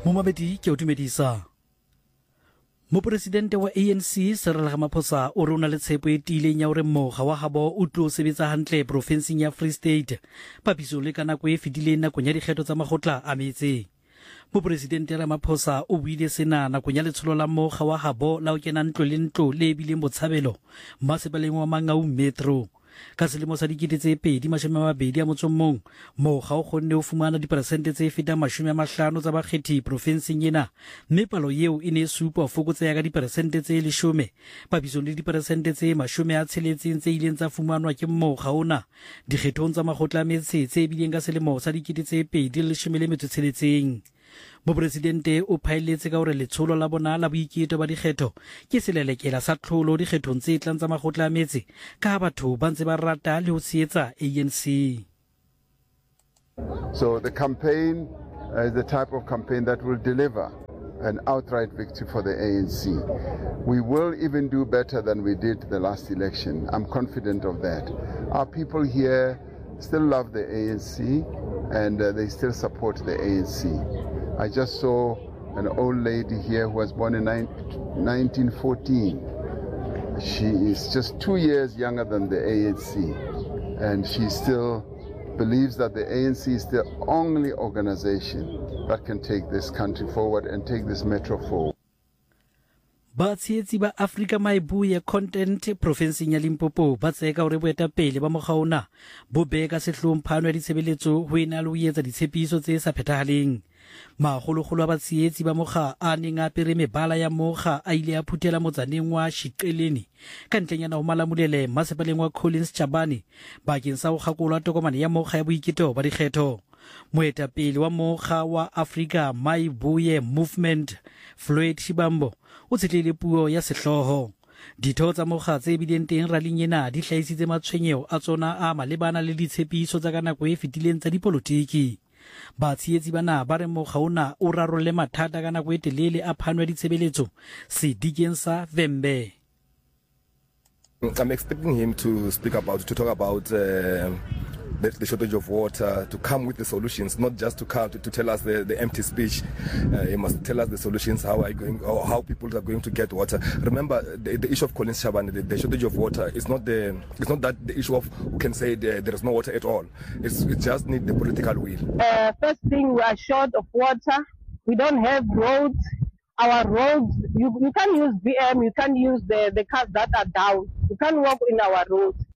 Momamedi ke o dumedisa. Mopresidente wa ANC Cyril Ramaphosa o re o na le tshepo e tiileng ya hore mokga wa habo o tlo sebetsa hantle profenseng ya Free State papiso le ka nako e fetileng nakong ya dikgetho tsa makgotla a metse. Mopresidente Ramaphosa o buile sena nakong ya letsholo la mokga wa habo la ho kena ntlo le ntlo le bileng botshabelo masepaleng wa Mangaung Metro. Ka selemo sa 2021 mokga o kgonne ho fumana diperesente tse fetang 50 tsa bakgethi profenseng ena, mme palo eo e ne e supa ho fokotseha ka diperesente tse 10 papisong le diperesente tse 60 tse ileng tsa fumanwa ke mokga ona dikgethong tsa makgotla a metse tse bileng ka selemo sa 2016. Mopresidente o phaelletse ka hore letsholo la bona la boiketo ba dikgetho ke selelekela sa tlholo dikgethong tse tlang tsa makgotla a metse ka batho ba ntse ba rata le ho tshehetsa ANC. So the campaign is the type of campaign that will deliver an outright victory for the ANC. We will even do better than we did the last election. I'm confident of that. Our people here still love the ANC and they still support the ANC. I just saw an old lady here who was born in 1914. She is just 2 years younger than the ANC, and she still believes that the ANC is the only organization that can take this country forward and take this metro forward. Batshehetsi ba Africa Maibuye Content profenseng ya Limpopo ba tseka hore boetapele ba mokga ona bo beka sehlomphano ya ditshebeletso ho ena le ho etsa ditshepiso tse sa phethahaleng. Magologolo a batshehetsi ba mokga a neng a apere mebala ya mokga a ile a phuthela motsaneng wa Shiqeleni ka ntlenyana ho Malamulele masepaleng wa Collins Chabane bakeng sa ho kgakolwa tokomane ya mokga ya boiketo ba dikgetho. Moetapele wa mokga wa Africa Maibuye Movement Floyd Shibambo o tshetlile puo ya sehloho. Ditho tsa mokga tse bileng teng raleng ena di hlahisitse matshwenyeho a tsona a malebana le ditshepiso tsa ka nako e fetileng tsa dipolitiki. Batshehetsi bana ba re mokga ona o rarolle mathata ka nako e telele a phano ya ditshebeletso sedikeng sa Vembe. I'm expecting him to talk about the shortage of water, to come with the solutions, not just to tell us the empty speech. He must tell us the solutions, how people are going to get water. Remember, the issue of Collins Chabane, the shortage of water, it's not the issue of who can say there is no water at all. It just needs the political will. First thing, we are short of water. We don't have roads. Our roads, you can't use BM, you can't use the cars that are down. You can't walk in our roads.